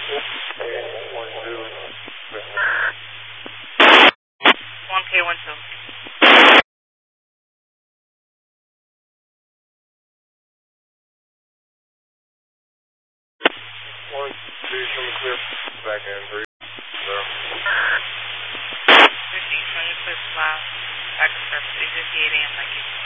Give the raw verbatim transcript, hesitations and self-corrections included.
one K one two. One, two, coming clear. Back in three. Zero. fifty, twenty clear last. Back in surface, eight fifty-eight A M, thank you.